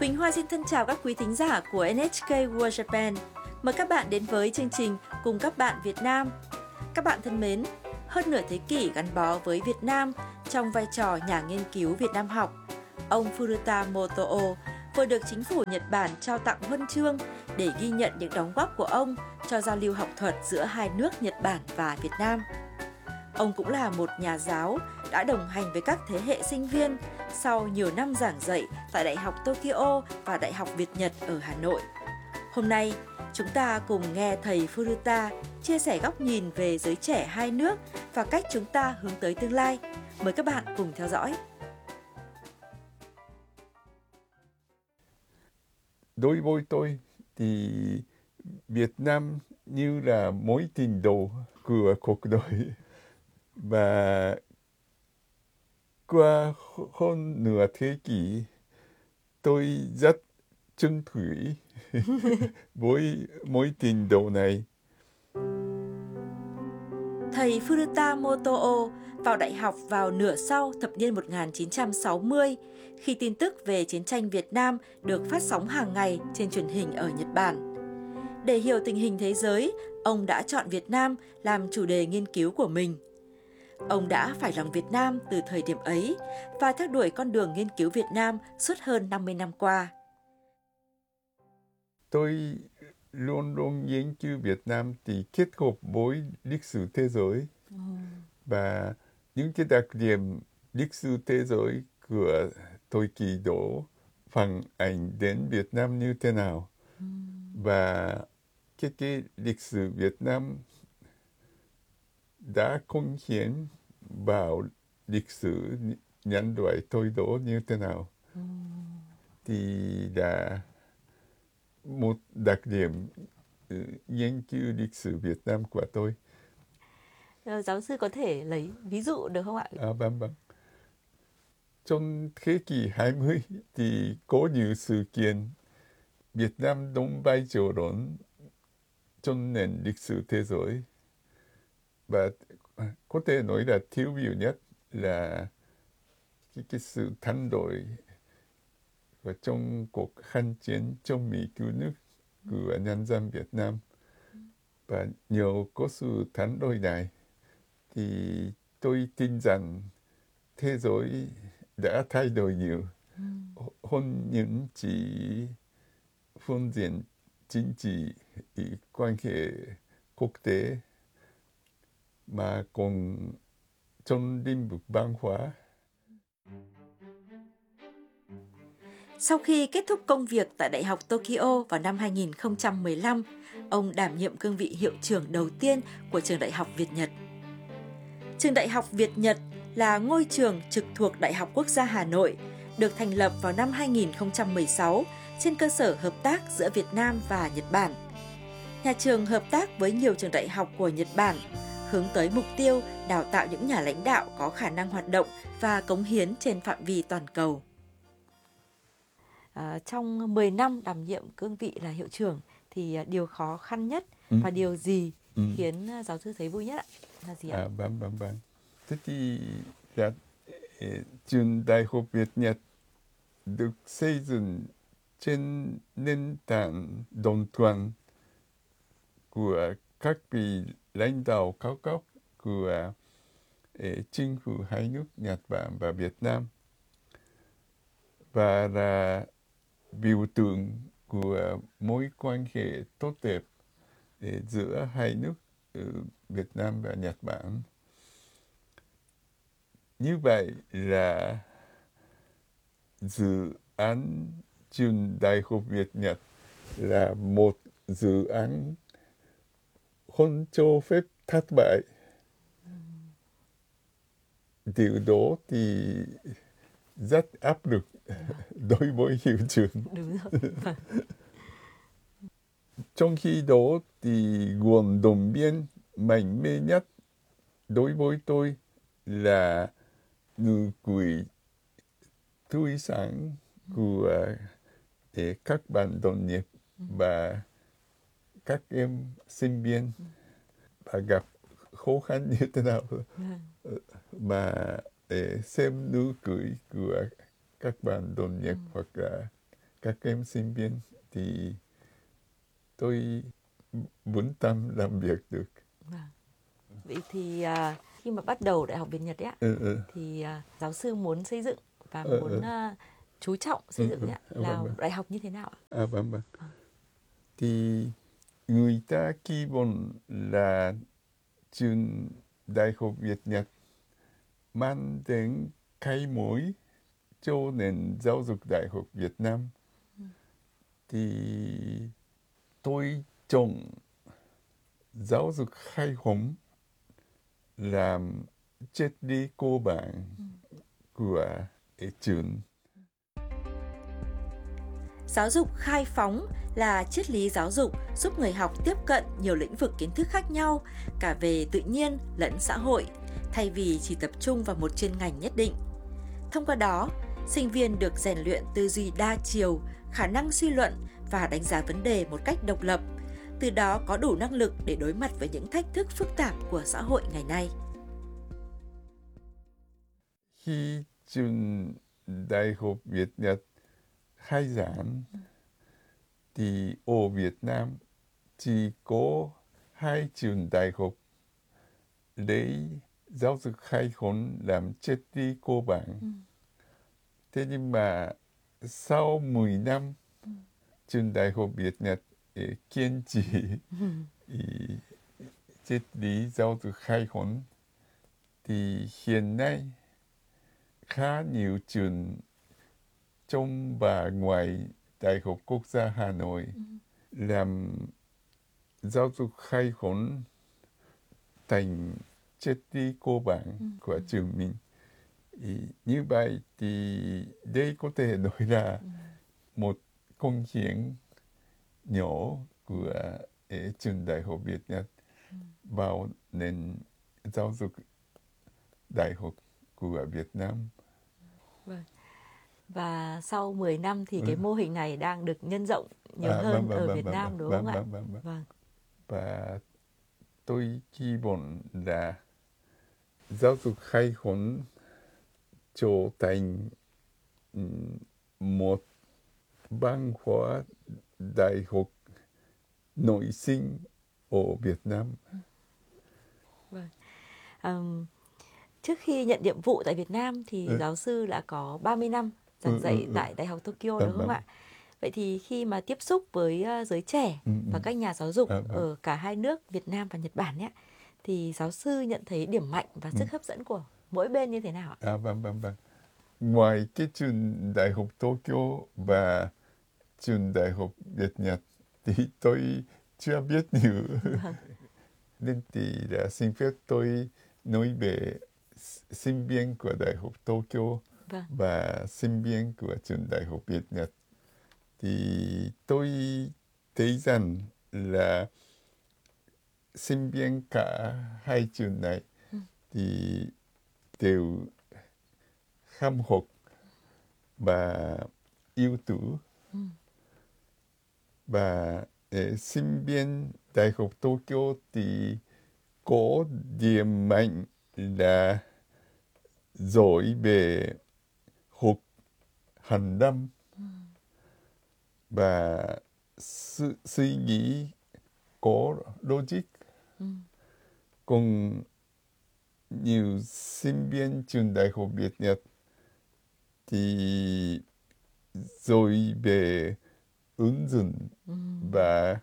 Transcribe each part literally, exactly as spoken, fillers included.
Quỳnh Hoa xin thân chào các quý thính giả của en hát ca World Japan. Mời các bạn đến với chương trình Cùng các bạn Việt Nam. Các bạn thân mến, hơn nửa thế kỷ gắn bó với Việt Nam trong vai trò nhà nghiên cứu Việt Nam học, ông Furuta Motoo vừa được chính phủ Nhật Bản trao tặng huân chương để ghi nhận những đóng góp của ông cho giao lưu học thuật giữa hai nước Nhật Bản và Việt Nam. Ông cũng là một nhà giáo đã đồng hành với các thế hệ sinh viên sau nhiều năm giảng dạy tại Đại học Tokyo và Đại học Việt Nhật ở Hà Nội. Hôm nay, chúng ta cùng nghe thầy Furuta chia sẻ góc nhìn về giới trẻ hai nước và cách chúng ta hướng tới tương lai. Mời các bạn cùng theo dõi. Đối với tôi thì Việt Nam như là mối tình đầu của cuộc đời. Và qua hơn nửa thế kỷ, tôi rất chân thủy với mối tình đầu này. Thầy Furuta Motoo vào đại học vào nửa sau thập niên một nghìn chín trăm sáu mươi, khi tin tức về chiến tranh Việt Nam được phát sóng hàng ngày trên truyền hình ở Nhật Bản. Để hiểu tình hình thế giới, ông đã chọn Việt Nam làm chủ đề nghiên cứu của mình. Ông đã phải lòng Việt Nam từ thời điểm ấy và theo đuổi con đường nghiên cứu Việt Nam suốt hơn năm mươi năm qua. Tôi luôn luôn nghiên cứu Việt Nam thì kết hợp với lịch sử thế giới. Ừ. Và những cái đặc điểm lịch sử thế giới của thời kỳ đó phản ánh đến Việt Nam như thế nào. Ừ. Và cái, cái lịch sử Việt Nam đã cống hiến vào lịch sử nhân loại thời đó như thế nào. Ừ. Thì là một đặc điểm uh, nghiên cứu lịch sử Việt Nam của tôi. Giáo sư có thể lấy ví dụ được không ạ? À, vâng, vâng. Trong thế kỷ hai mươi thì có nhiều sự kiện Việt Nam đóng vai trò lớn trong nền lịch sử thế giới. Và có thể nói là tiêu biểu nhất là cái, cái sự thay đổi và trong cuộc kháng chiến chống Mỹ cứu nước của nhân dân Việt Nam. Và nhờ có sự thay đổi này thì tôi tin rằng thế giới đã thay đổi nhiều hơn những chỉ phương diện chính trị, quan hệ quốc tế, mà còn trong lĩnh vực văn hóa. Sau khi kết thúc công việc tại Đại học Tokyo vào năm hai nghìn không trăm mười lăm, ông đảm nhiệm cương vị hiệu trưởng đầu tiên của trường Đại học Việt Nhật. Trường Đại học Việt Nhật là ngôi trường trực thuộc Đại học Quốc gia Hà Nội, được thành lập vào năm hai nghìn không trăm mười sáu trên cơ sở hợp tác giữa Việt Nam và Nhật Bản. Nhà trường hợp tác với nhiều trường đại học của Nhật Bản, hướng tới mục tiêu đào tạo những nhà lãnh đạo có khả năng hoạt động và cống hiến trên phạm vi toàn cầu. À, trong mười năm đảm nhiệm cương vị là hiệu trưởng thì điều khó khăn nhất ừ. và điều gì ừ. khiến giáo sư thấy vui nhất ạ? Là gì ạ? À, vâng, vâng, vâng. Thế thì là, trường Đại học Việt Nhật được xây dựng trên nền tảng đồng thuận của các vị lãnh đạo cao cấp của eh, chính phủ hai nước Nhật Bản và Việt Nam, và là biểu tượng của mối quan hệ tốt đẹp eh, giữa hai nước uh, Việt Nam và Nhật Bản. Như vậy là dự án trường Đại học Việt Nhật là một dự án không cho phép thất bại. Điều đó thì rất áp lực đối với hiệu trưởng. Đúng rồi. Trong khi đó thì nguồn động viên mạnh mẽ nhất đối với tôi là nụ cười tươi sáng của để các bạn đồng nghiệp và các em sinh viên, và gặp khó khăn như thế nào mà để xem nụ cười của các bạn đồng nghiệp hoặc là các em sinh viên thì tôi vững tâm làm việc được. Vâng. Vậy thì à, khi mà bắt đầu Đại học Việt Nhật ấy, Ừ, ừ. thì à, giáo sư muốn xây dựng và Ừ, muốn ừ. à, chú trọng xây Ừ, dựng ừ. ấy, ạ, À, là vâng, vâng. đại học như thế nào ạ? À, vâng, vâng. À. Thì người ta kỳ vọng là trường Đại học Việt Nhật mang đến cái mới cho nền giáo dục Đại học Việt Nam. Ừ. Thì tôi chọn giáo dục khai phóng làm triết lý cơ bản Ừ. của trường. Giáo dục khai phóng là triết lý giáo dục giúp người học tiếp cận nhiều lĩnh vực kiến thức khác nhau, cả về tự nhiên lẫn xã hội, thay vì chỉ tập trung vào một chuyên ngành nhất định. Thông qua đó, sinh viên được rèn luyện tư duy đa chiều, khả năng suy luận và đánh giá vấn đề một cách độc lập, từ đó có đủ năng lực để đối mặt với những thách thức phức tạp của xã hội ngày nay. Khi trường Đại học Việt Nhật khai giảng thì ở Việt Nam chỉ có hai trường đại học lấy giáo dục khai phóng làm triết lý cơ bản. Ừ. Thế nhưng mà sau mười năm, Ừ. trường Đại học Việt Nhật kiên trì Ừ. triết lý giáo dục khai phóng thì hiện nay khá nhiều trường trong và ngoài Đại học Quốc gia Hà Nội Ừ. làm giáo dục khai phóng thành triết lý cơ bản Ừ. của trường mình. Ý, như vậy thì đây có thể nói là Ừ. một công hiến nhỏ của eh, trường Đại học Việt Nhật Ừ. vào nền giáo dục đại học của Việt Nam. Vâng. Và sau mười năm thì Ừ. cái mô hình này đang được nhân rộng nhiều À, hơn vâng, vâng, ở vâng, Việt vâng, Nam, vâng, đúng vâng, không ạ? vâng, vâng, vâng. Vâng. Và tôi kỳ vọng là giáo dục khai phóng trở thành um, một văn hóa đại học nội sinh ở Việt Nam. Vâng. Um, trước khi nhận nhiệm vụ tại Việt Nam thì Ừ. giáo sư đã có ba mươi năm giảng Ừ, dạy ừ, ừ. tại Đại học Tokyo, Vâng, đúng không vâng. ạ? Vậy thì khi mà tiếp xúc với uh, giới trẻ Ừ, ừ. và các nhà giáo dục À, vâng. ở cả hai nước Việt Nam và Nhật Bản nhé, thì giáo sư nhận thấy điểm mạnh và sức Ừ. hấp dẫn của mỗi bên như thế nào ạ? À, vâng, vâng, vâng. Ngoài cái trường Đại học Tokyo và trường Đại học Việt Nhật thì tôi chưa biết nhiều. Vâng. Nên thì là xin phép tôi nói về sinh viên của Đại học Tokyo Vâng. và sinh viên của trường Đại học Việt Nhật. Thì tôi thấy rằng là sinh viên cả hai trường này Ừ. thì đều ham học và yêu tú. Ừ. Và eh, sinh viên Đại học Tokyo thì có điểm mạnh là giỏi về học hành năm Ừ. và su- suy nghĩ có logic. Ừ. Còn nhiều sinh viên trường Đại học Việt Nhật thì giỏi về ứng dụng Ừ. và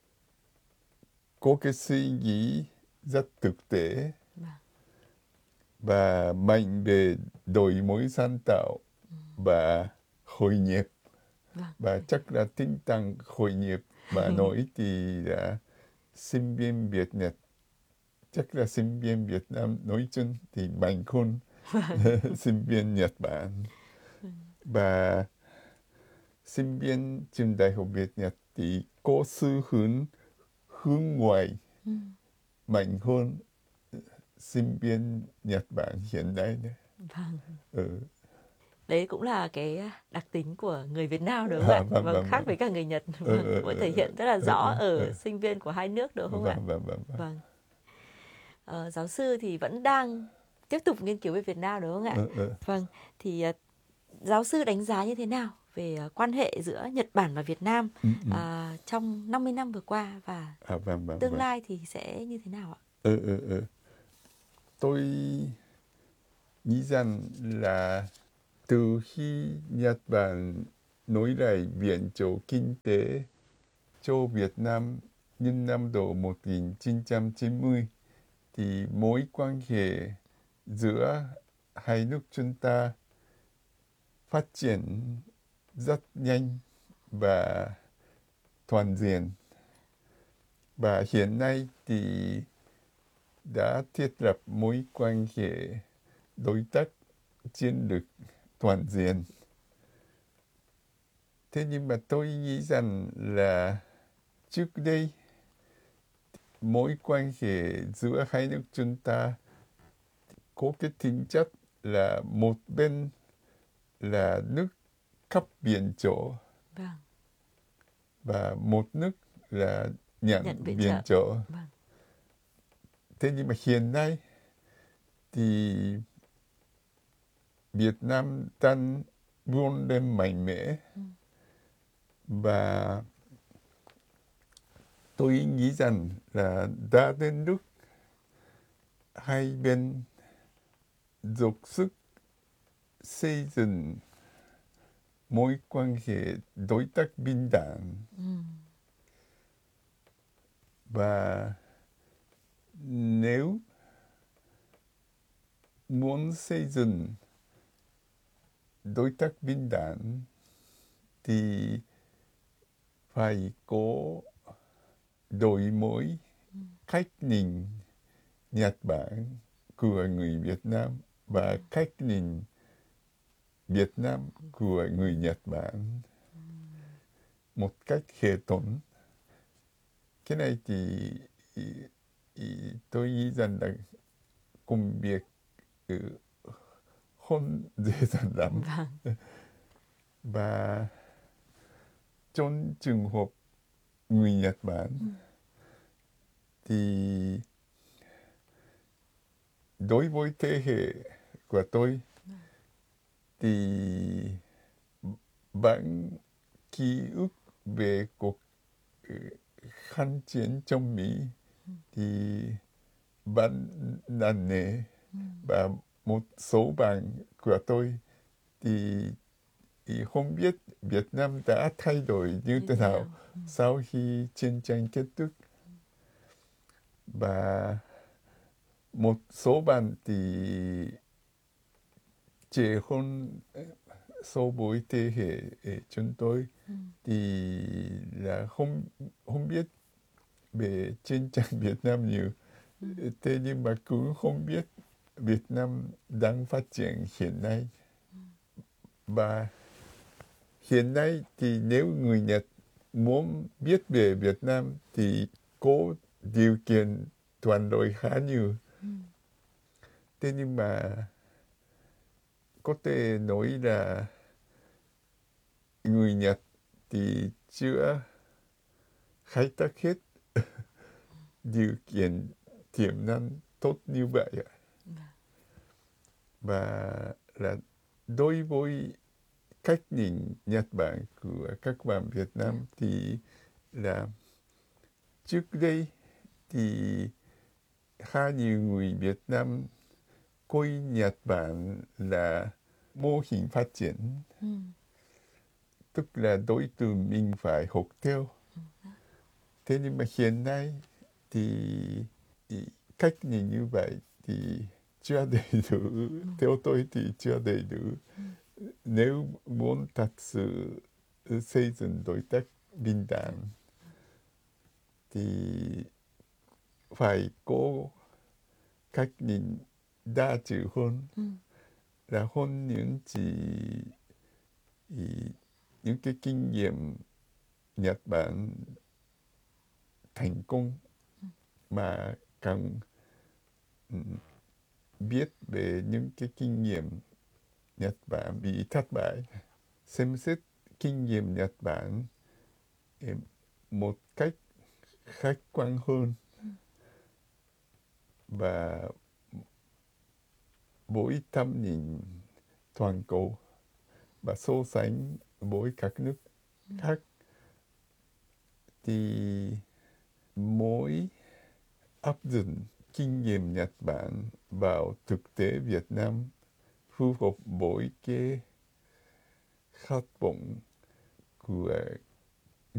có cái suy nghĩ rất thực tế Vâng. và mạnh về đổi mới sáng tạo Ừ. và khởi nghiệp. Vâng. Và chắc là tinh thần khởi nghiệp mà nói thì là sinh viên Việt Nhật, chắc là sinh viên Việt Nam nói chung thì mạnh hơn sinh viên Nhật Bản. Và sinh viên trường Đại học Việt Nhật thì có xu hướng hướng ngoại Ừ. mạnh hơn sinh viên Nhật Bản hiện nay đấy. Vâng. Ừ. Đấy cũng là cái đặc tính của người Việt Nam, đúng không À, ạ? vâng, Vâng, vâng, khác vâng. với cả người Nhật. Ừ, Vâng, ừ, cũng ừ, thể hiện rất là ừ, rõ ừ, ở ừ. sinh viên của hai nước, đúng không ạ? Vâng, vâng, vâng, vâng. Vâng. Ờ, giáo sư thì vẫn đang tiếp tục nghiên cứu về Việt Nam, đúng không ạ? Ừ, ừ. Vâng, thì uh, giáo sư đánh giá như thế nào về uh, quan hệ giữa Nhật Bản và Việt Nam ừ, ừ. uh, trong năm mươi năm vừa qua và À, vâng, vâng, tương vâng. lai thì sẽ như thế nào ạ? Ừ, ừ, ừ. Tôi nghĩ rằng là từ khi Nhật Bản nối lại viện trợ kinh tế cho Việt Nam những năm đầu một nghìn chín trăm chín mươi thì mối quan hệ giữa hai nước chúng ta phát triển rất nhanh và toàn diện. Và hiện nay thì đã thiết lập mối quan hệ đối tác chiến lược toàn diện. Thế nhưng mà tôi nghĩ rằng là trước đây mối quan hệ giữa hai nước chúng ta có cái tính chất là một bên là nước cấp viện trợ Vâng. và một nước là nhận, Nhận viện viện trợ. trợ. Vâng. Thế nhưng mà hiện nay thì Việt Nam đang vươn lên mạnh mẽ. Ừ. Và tôi nghĩ rằng là đã đến lúc hai bên dốc sức xây dựng mối quan hệ đối tác bình đẳng. Ừ. Và nếu muốn xây dựng đối tác bình đẳng thì phải có đổi mới cách nhìn Nhật Bản của người Việt Nam và cách nhìn Việt Nam của người Nhật Bản một cách hệ thống. Cái này thì ý, ý, tôi nghĩ rằng là công việc ừ, không dễ dàng lắm. Vâng. Và trong trường hợp người Nhật Bản Ừ. thì đối với thế hệ của tôi thì vẫn ký ức về cuộc kháng chiến trong Mỹ thì vẫn nặng nề. Và một số bạn của tôi thì, thì không biết Việt Nam đã thay đổi như thế nào sau khi chiến tranh kết thúc. Và một số bạn thì trẻ hơn so với thế hệ chúng tôi Ừ. thì là không không biết về chiến tranh Việt Nam nhiều. Ừ. Thế nhưng mà cũng không biết Việt Nam đang phát triển hiện nay. Ừ. Và hiện nay thì nếu người Nhật muốn biết về Việt Nam thì có điều kiện thuận lợi khá nhiều. Ừ. Thế nhưng mà có thể nói là người Nhật thì chưa khai thác hết điều kiện tiềm năng tốt như vậy. Và là đối với cách nhìn Nhật Bản của các bạn Việt Nam thì là trước đây thì khá nhiều người Việt Nam coi Nhật Bản là mô hình phát triển. Ừ. Tức là đối tượng mình phải học theo. Thế nhưng mà hiện nay thì cách nhìn như vậy thì chưa đầy đủ. Theo tôi thì chưa đầy đủ. Nếu muốn thật sự xây dựng đối tác bình đẳng thì phải có cách nhìn đa chiều hơn, Ừ. là hơn những chỉ những cái kinh nghiệm Nhật Bản thành công, mà cần biết về những cái kinh nghiệm Nhật Bản bị thất bại, xem xét kinh nghiệm Nhật Bản một cách khách quan hơn và với tầm nhìn toàn cầu và so sánh với các nước khác thì mỗi áp dụng kinh nghiệm Nhật Bản vào thực tế Việt Nam phù hợp với cái khát vọng của